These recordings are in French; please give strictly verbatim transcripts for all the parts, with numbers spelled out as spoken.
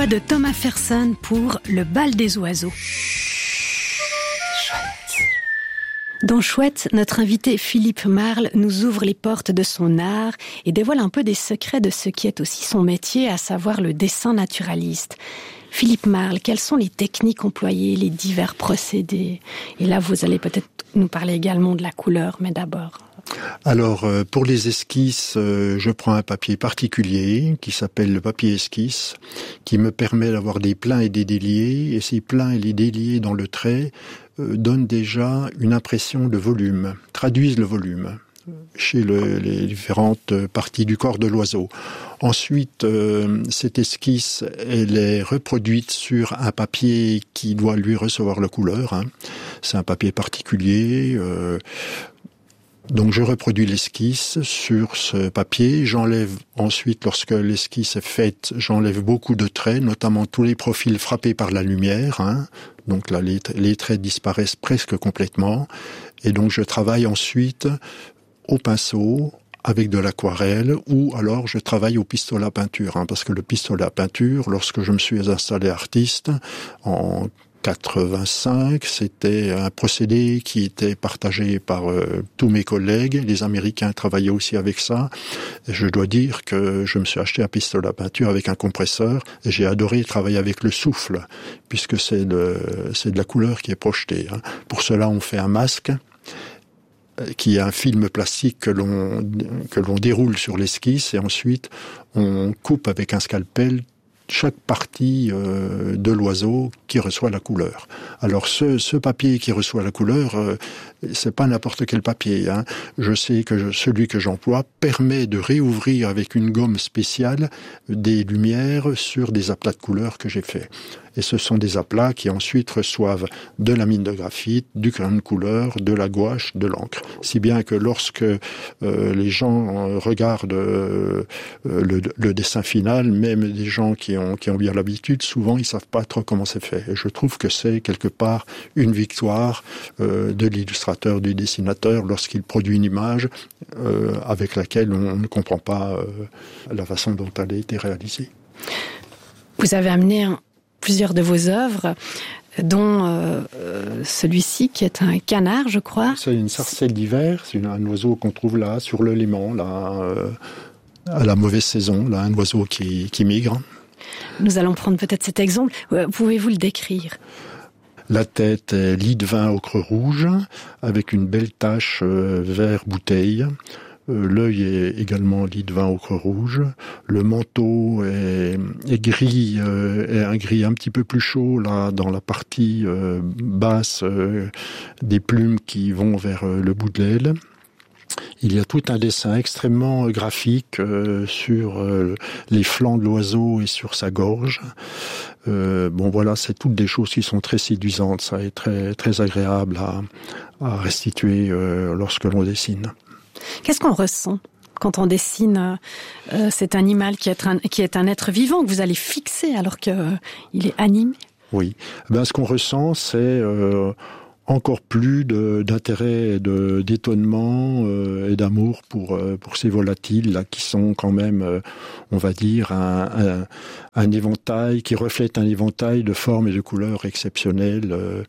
De Thomas Fersen pour Le bal des oiseaux. Dans Chouette, notre invité Philippe Marle nous ouvre les portes de son art et dévoile un peu des secrets de ce qui est aussi son métier, à savoir le dessin naturaliste. Philippe Marle, quelles sont les techniques employées, les divers procédés? Et là, vous allez peut-être nous parler également de la couleur, mais d'abord... Alors, pour les esquisses, je prends un papier particulier qui s'appelle le papier esquisse, qui me permet d'avoir des pleins et des déliés, et ces pleins et les déliés dans le trait donnent déjà une impression de volume, traduisent le volume chez le, les différentes parties du corps de l'oiseau. Ensuite, euh, cette esquisse, elle est reproduite sur un papier qui doit lui recevoir la couleur. Hein. C'est un papier particulier. Euh, Donc je reproduis l'esquisse sur ce papier, j'enlève ensuite, lorsque l'esquisse est faite, j'enlève beaucoup de traits, notamment tous les profils frappés par la lumière, hein. Donc là les, les traits disparaissent presque complètement, et donc je travaille ensuite au pinceau, avec de l'aquarelle, ou alors je travaille au pistolet à peinture, hein, parce que le pistolet à peinture, lorsque je me suis installé artiste, en quatre-vingt-cinq, c'était un procédé qui était partagé par euh, tous mes collègues. Les Américains travaillaient aussi avec ça. Et je dois dire que je me suis acheté un pistolet à peinture avec un compresseur et j'ai adoré travailler avec le souffle, puisque c'est de, c'est de la couleur qui est projetée. Hein. Pour cela, on fait un masque qui est un film plastique que l'on, que l'on déroule sur l'esquisse et ensuite on coupe avec un scalpel chaque partie euh, de l'oiseau qui reçoit la couleur. Alors ce, ce papier qui reçoit la couleur, euh, c'est pas n'importe quel papier. Hein. Je sais que je, celui que j'emploie permet de réouvrir avec une gomme spéciale des lumières sur des aplats de couleurs que j'ai faits. Et ce sont des aplats qui ensuite reçoivent de la mine de graphite, du crayon de couleur, de la gouache, de l'encre. Si bien que lorsque euh, les gens regardent euh, le, le dessin final, même des gens qui ont, qui ont bien l'habitude, souvent ils savent pas trop comment c'est fait. Et je trouve que c'est quelque part une victoire euh, de l'illustrateur, du dessinateur, lorsqu'il produit une image euh, avec laquelle on ne comprend pas euh, la façon dont elle a été réalisée. Vous avez amené un... plusieurs de vos œuvres, dont euh, celui-ci qui est un canard, je crois. C'est une sarcelle d'hiver, c'est une, un oiseau qu'on trouve là, sur le Léman, là, euh, à la mauvaise saison, là, un oiseau qui, qui migre. Nous allons prendre peut-être cet exemple. Pouvez-vous le décrire ? La tête est lit de vin ocre rouge, avec une belle tache euh, vert bouteille. Euh, l'œil est également lit de vin ocre rouge. Le manteau est, est gris, euh, est un gris un petit peu plus chaud là dans la partie euh, basse euh, des plumes qui vont vers euh, le bout de l'aile. Il y a tout un dessin extrêmement graphique euh, sur euh, les flancs de l'oiseau et sur sa gorge. Euh, bon voilà, c'est toutes des choses qui sont très séduisantes, ça est très très agréable à, à restituer euh, lorsque l'on dessine. Qu'est-ce qu'on ressent quand on dessine euh, cet animal qui est, un, qui est un être vivant que vous allez fixer alors qu'il euh, est animé ? Oui, ben, ce qu'on ressent, c'est euh, encore plus de, d'intérêt, et de, d'étonnement euh, et d'amour pour, euh, pour ces volatiles là qui sont quand même, euh, on va dire, un, un, un éventail qui reflète un éventail de formes et de couleurs exceptionnelles. Euh,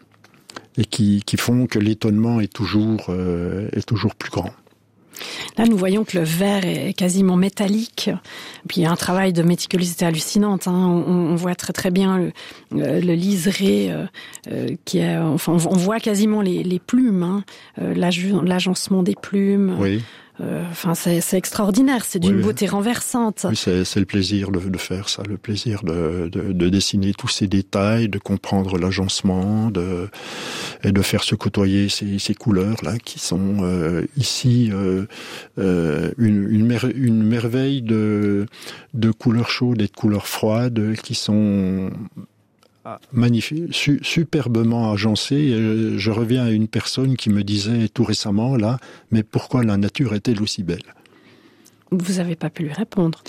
et qui, qui font que l'étonnement est toujours, euh, est toujours plus grand. Là, nous voyons que le verre est quasiment métallique. Puis il y a un travail de méticulosité hallucinante. Hein. On, on voit très très bien le, le liseré euh, qui est. Enfin, on voit quasiment les, les plumes, hein, l'agencement des plumes. Oui. Euh, enfin, c'est, c'est extraordinaire. C'est d'une oui, beauté oui. renversante. Oui, c'est, c'est le plaisir de, de faire ça, le plaisir de, de, de dessiner tous ces détails, de comprendre l'agencement, de et de faire se côtoyer ces, ces couleurs là qui sont euh, ici euh, euh, une, une, mer- une merveille de, de couleurs chaudes et de couleurs froides qui sont magnifique, su, superbement agencé. Je, je reviens à une personne qui me disait tout récemment, là, mais pourquoi la nature est-elle aussi belle ? Vous n'avez pas pu lui répondre.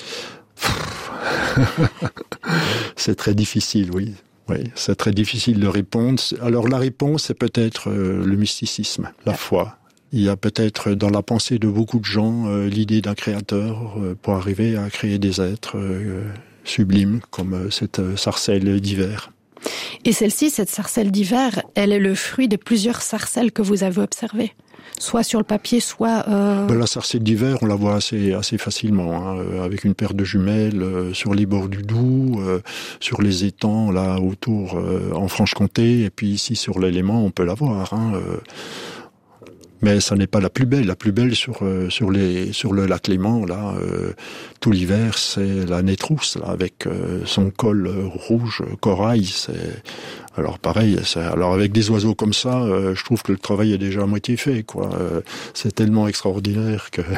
C'est très difficile, oui. Oui, c'est très difficile de répondre. Alors la réponse, c'est peut-être euh, le mysticisme, la foi. Il y a peut-être dans la pensée de beaucoup de gens euh, l'idée d'un créateur euh, pour arriver à créer des êtres euh, sublime, comme cette sarcelle d'hiver. Et celle-ci, cette sarcelle d'hiver, elle est le fruit de plusieurs sarcelles que vous avez observées, soit sur le papier, soit... Euh... Ben, la sarcelle d'hiver, on la voit assez, assez facilement, hein, avec une paire de jumelles euh, sur les bords du Doubs, euh, sur les étangs, là, autour, euh, en Franche-Comté, et puis ici, sur l'Élément, on peut la voir, hein, euh... Mais ça n'est pas la plus belle. La plus belle sur euh, sur les sur le lac Léman, là, euh, tout l'hiver, c'est la Nétrousse, là, avec euh, son col euh, rouge corail. C'est alors pareil. C'est... Alors avec des oiseaux comme ça, euh, je trouve que le travail est déjà à moitié fait, quoi. Euh, c'est tellement extraordinaire que.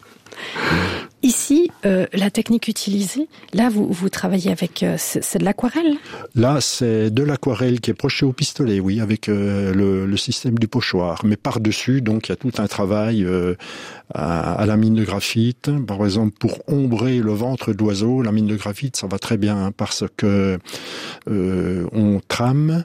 Ici, euh, la technique utilisée, là, vous, vous travaillez avec... Euh, c'est, c'est de l'aquarelle ? Là, c'est de l'aquarelle qui est brochée au pistolet, oui, avec euh, le, le système du pochoir. Mais par-dessus, donc, il y a tout un travail euh, à, à la mine de graphite. Par exemple, pour ombrer le ventre d'oiseau, la mine de graphite, ça va très bien, hein, parce que euh, on trame,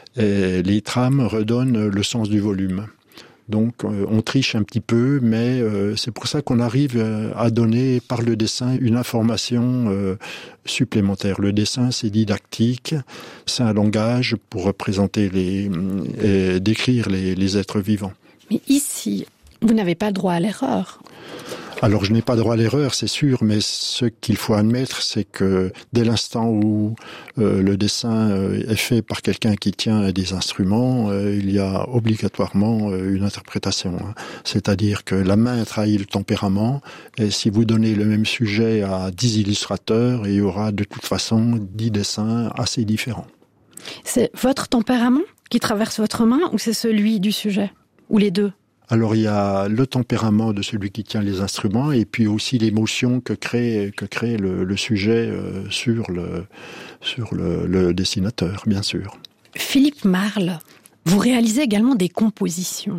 et les trames redonnent le sens du volume. Donc euh, on triche un petit peu, mais euh, c'est pour ça qu'on arrive euh, à donner par le dessin une information euh, supplémentaire. Le dessin, c'est didactique, c'est un langage pour représenter les, et décrire les, les êtres vivants. Mais ici, vous n'avez pas le droit à l'erreur. Alors je n'ai pas droit à l'erreur, c'est sûr, mais ce qu'il faut admettre, c'est que dès l'instant où euh, le dessin euh, est fait par quelqu'un qui tient des instruments, euh, il y a obligatoirement euh, une interprétation. Hein. C'est-à-dire que la main trahit le tempérament, et si vous donnez le même sujet à dix illustrateurs, il y aura de toute façon dix dessins assez différents. C'est votre tempérament qui traverse votre main, ou c'est celui du sujet ? Ou les deux ? Alors il y a le tempérament de celui qui tient les instruments et puis aussi l'émotion que crée que crée le, le sujet euh, sur le sur le, le dessinateur, bien sûr. Philippe Marle, vous réalisez également des compositions.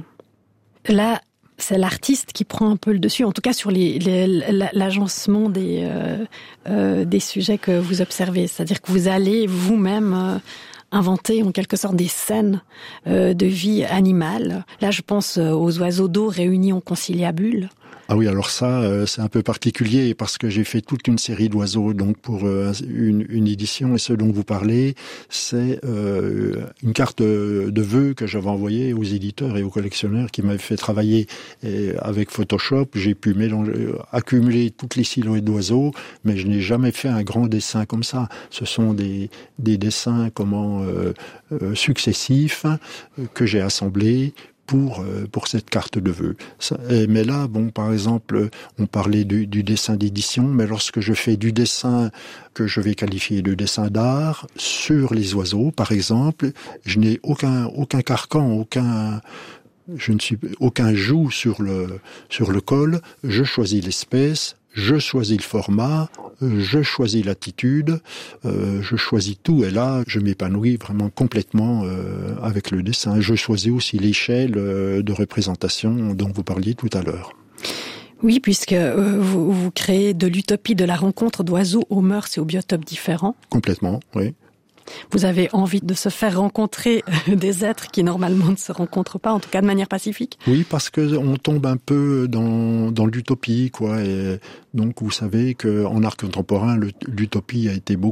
Là, c'est l'artiste qui prend un peu le dessus, en tout cas sur les, les, l'agencement des euh, euh, des sujets que vous observez. C'est-à-dire que vous allez vous-même euh, inventer en quelque sorte des scènes euh, de vie animale. Là, je pense aux oiseaux d'eau réunis en conciliabule. Ah oui, alors ça, euh, c'est un peu particulier parce que j'ai fait toute une série d'oiseaux donc pour euh, une, une édition, et ce dont vous parlez, c'est euh, une carte de, de vœux que j'avais envoyée aux éditeurs et aux collectionneurs qui m'avaient fait travailler. Et avec Photoshop, j'ai pu mélanger, accumuler toutes les silhouettes d'oiseaux, mais je n'ai jamais fait un grand dessin comme ça. Ce sont des, des dessins comment euh, euh, successifs euh, que j'ai assemblés pour euh, pour cette carte de vœux. Ça, mais là, bon, par exemple, on parlait du, du dessin d'édition, mais lorsque je fais du dessin que je vais qualifier de dessin d'art sur les oiseaux, par exemple, je n'ai aucun aucun carcan, aucun je ne suis aucun joug sur le sur le col. Je choisis l'espèce. Je choisis le format, je choisis l'attitude, euh, je choisis tout, et là, je m'épanouis vraiment complètement euh, avec le dessin. Je choisis aussi l'échelle euh, de représentation dont vous parliez tout à l'heure. Oui, puisque euh, vous, vous créez de l'utopie de la rencontre d'oiseaux aux mœurs et aux biotopes différents. Complètement, oui. Vous avez envie de se faire rencontrer des êtres qui normalement ne se rencontrent pas, en tout cas de manière pacifique. Oui, parce que on tombe un peu dans dans l'utopie, quoi. Et donc vous savez que en art contemporain, le, l'utopie a été beaucoup